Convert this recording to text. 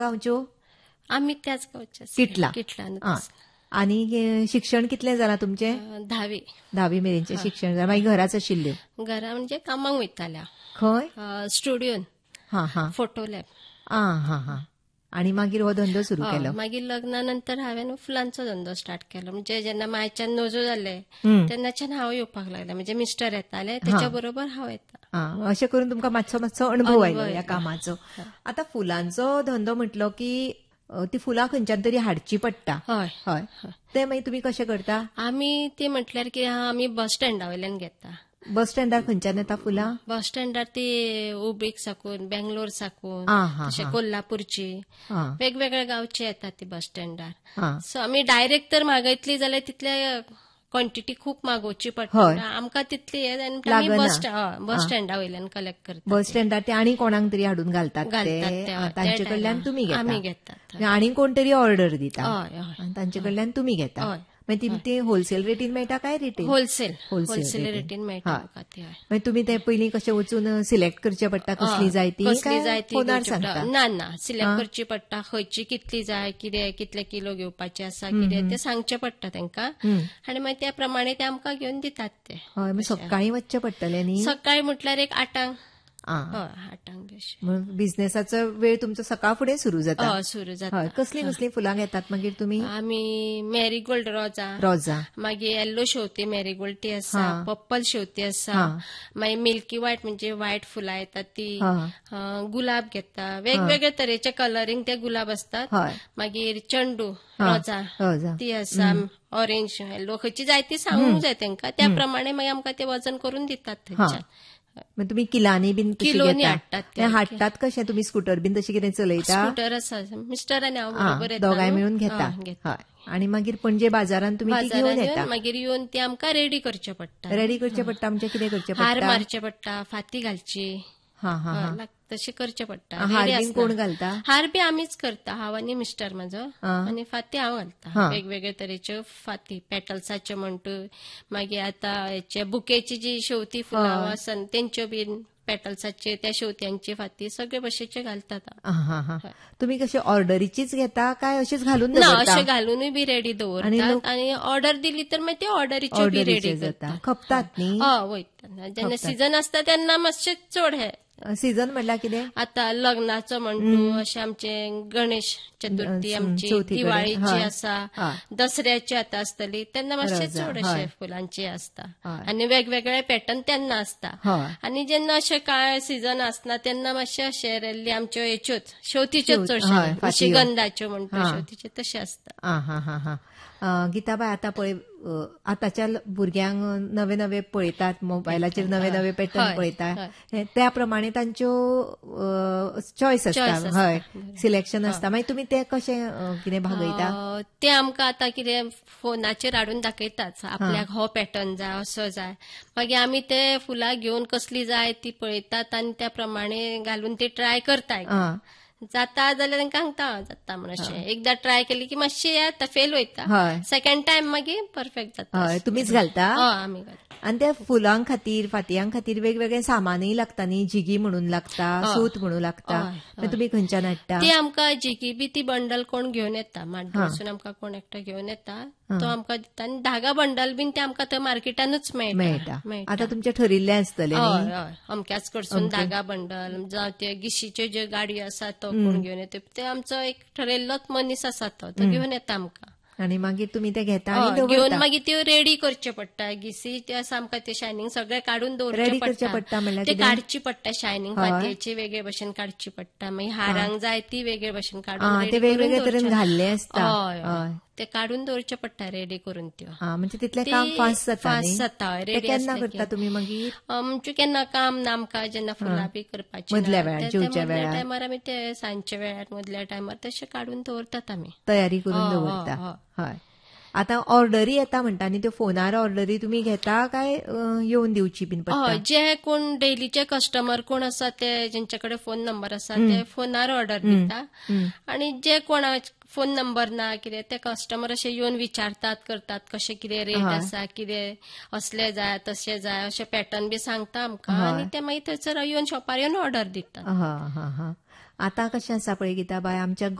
गांवच्यो? आम्ही त्याच गावच्या किटला किटला. आणि शिक्षण कितलें जालां तुमचें? 10वी मेरेनचें शिक्षण जालां. मागीर घराच आशिल्ल्यो? घरा म्हणजे कामाक वयताल्या. खंय? स्टुडियोन. Photo lab. हा. आणि मागीर हो धंदो सुरू केलो? मागीर लग्नानंतर हांवें फुलांचो धंदो स्टार्ट केलो. म्हणजे जेन्ना मायच्यान नजो जाले तेन्नाच्यान हांव येवपाक लागलें. म्हणजे मिस्टर येताले त्याच्या बरोबर हांव येता. अशें करून तुमकां मातसो अणभव आयलो ह्या कामाचो. आतां फुलांचो धंदो म्हटलो की ती फुलां खंयच्यान तरी हाडची पडटा. हय. ते मागीर तुमी कशें करता? आमी ती म्हटल्यार की आमी बस स्टँडा वयल्यान घेता. बस स्टँडार खंयच्यान येता फुलां? बस स्टँडार ती हुबळीक साकून, बेंगलोर साकून, तशें कोल्हापूरची वेगवेगळ्या गांवची येतात ती बस स्टँडार. सो आमी डायरेक्ट तर मागयतली जाल्यार तितले क्वॉन्टिटी खूप मागोवची पडटा. आमकां तितली बस स्टँडा वयल्यान कलेक्ट करता. बस स्टँडार ते आनी कोणाक तरी हाडून घालतात तांचे कडल्यान तुमी घेता. आनी कोण तरी ऑर्डर दिता तांचे कडल्यान तुमी घेता. मागीर ती होलसेल रेटीन मेळटा काय रिटेल? होलसेल रेटीन मेळटा. मागीर तुमी ते पयलीं कशें वचून सिलेक्ट करचें पडटा कसली जाय ती? फोनार सांगता? ना सिलेक्ट करची पडटा. खंयची कितली जाय, कितले किलो घेवपाचे आसा कितें ते सांगचें पडटा तांकां. आनी मागीर त्या प्रमाणे ते आमकां घेवन दितात ते. सकाळीं वचचें पडटलें न्ही? सकाळीं म्हटल्यार एक 8 बिझनेसाचो वेळ तुमचो सकाळ फुडें सुरू जाता? सुरू जाता. कसली फुलां घेतात मागीर तुमी? आमी मॅरीगोल्ड रोजां, मागीर येल्लो शेवती मॅरीगोल्ड आसा, पर्पल शेवती आसा, मागीर मिल्की व्हायट म्हणजे व्हायट फुलां येतात ती, गुलाब घेता. वेगवेगळे तरेचे कलरींग ते गुलाब असतात. मागीर चंडू रोजां ती आसा, ऑरेंज येल्लो खंयची जाय ती सांगूंक जाय तांकां. त्या प्रमाणे मागीर आमकां ते वजन करून दितात थंयच्यान. तुम्ही किलांनी बीन किलोनी हाडटात कशें तुमी स्कूटर बीन तशें कितें चलयता? स्कूटर आसा, मिस्टर आनी हांव बरोबर येता. दोगांय मेळून घेता. आनी मागीर पणजे बाजारान तुमी ती घेवन येता? मागीर येवन ती आमकां रेडी करचें पडटा. रेडी करचें पडटा म्हणजे कितें करचें पडटा? हार मारचें पडटा, फाती घालची, तशें करचें पडटा. हार बीन कोण घालता? हार बी आमीच करता, हांव आनी मिस्टर म्हाजो. आनी फाती हांव घालता. वेगवेगळे तरेच्यो फाती, पेटल्साच्यो म्हणटू, मागीर आतां हेचे बुकेची जी शेवती फुलां आसा तेंच्यो बीन पेटल्साचे त्या शेवत्यांची फाती सगळे भशेचे घालतात. तुम्ही कशे ऑर्डरीचीच घेता काय अशेंच घालून? ना, अशें घालूनय बी रेडी दवरतात. आनी ऑर्डर दिली तर मागीर ते ऑर्डरीच्यो बी रेडी करता. खपतात न्ही? वयता. जेन्ना सीझन आसता तेन्ना मातशें चड सीझन म्हणल्यार कितें? आतां लग्नाचो म्हणटू, अशें आमचे गणेश चतुर्थी आमची, दिवाळीची आसा, दसऱ्याची आतां आसतली तेन्ना मातशें चड अशें फुलांची आसता. आनी वेगवेगळे पॅटर्न तेन्ना आसता. आनी जेन्ना अशें कांय सीझन आसना तेन्ना मातशें अशें रेल्ली आमच्यो हेच्योच शेवतीच्योच चडशे गंधाच्यो म्हणटू शेवतीच्यो तशें आसता. गीताबाई, आतां पळय आतांच्या भुरग्यांक नवे नवे पळयतात, मोबायलाचेर नवे नवे पॅटर्न पळयतात, त्या प्रमाणे तांच्यो चॉयस आसता, सिलेक्शन आसता. मागीर तुमी ते कशें कितें भागयता? ते आमकां आतां कितें फोनाचेर हाडून दाखयतात, आपल्याक हो पॅटर्न जाय, असो जाय. मागीर आमी ते फुलां घेवन कसली जाय ती पळयतात आनी त्या प्रमाणे घालून ती ट्राय करतात. जाता जाल्यार तांकां सांगता जाता म्हणून. अशें एकदां ट्राय केली की मातशी येता, फेल वयता. सेकंड टायम मागीर परफेक्ट जाता. तुमीच घालता? आमी घालता. आनी त्या फुलां खातीर, फातयां खातीर वेगवेगळे सामानय लागता न्ही? जिगी म्हणून लागता, सूत म्हणून लागता. तुमी खंयच्यान हाडटा? ती आमकां जिगी बी ती बंडल कोण घेवन येता, माड्डूरसून आमकां कोण एकटो घेवन येता, तो आमकां दिता. आनी धागा बंडल बीन ते आमकां थंय मार्केटानूच मेळटा. आतां तुमचें ठरिल्लें आसतलें न्ही? अमक्याच कडसून धागा बंडल, जावं ते गिशीच्यो ज्यो गाडयो आसात तो कोण घेवन येता, ते आमचो एक ठरयल्लोच मनीस आसा तो घेवन येता आमकां. आनी मागीर तुमी ते घेता? घेवन मागीर त्यो रेडी करच्यो पडटा. गिसी ते आसा आमकां ते शायनिंग सगळे काडून दवरचें पडटा. ते काडची पडटा, शायनिंग फातयेची वेगळे भशेन काडची पडटा. मागीर हारांक जाय ती वेगळे भशेन काडून ते वेगवेगळे तरेन घाल्ले आसता, ते काडून दवरचे पडटा रेडी करून त्यो. म्हणजे तितलें काम फास्ट जाता. रेडी केन्ना करता तुमी मागीर? म्हणजे केन्ना काम ना आमकां, जेन्ना फुलां बी करपाची मदल्या वेळार, जेवच्या वेळार, टायमार आमी ते सांजच्या वेळार मदल्या टायमार तशें काडून दवरतात आमी, तयारी करून दवरता. हय. आतां ऑर्डरी येता म्हणटा न्ही, त्यो फोनार ऑर्डरी तुमी घेता काय येवन दिवची बीन पडटा? जे कोण डेलीचे कस्टमर कोण आसा ते जेंचे कडेन फोन नंबर आसा ते फोनार ऑर्डर दिता. आनी जे कोणा फोन नंबर ना कितें ते कस्टमर अशें येवन विचारतात, करतात कशें कितें रेट आसा, कितें असले जाय तशें जाय, अशें पॅटर्न बी सांगता आमकां. आनी ते मागीर थंयसर येवन शॉपार येवन ऑर्डर दितात. आतां कशें आसा पळय गीता बाय, आमच्या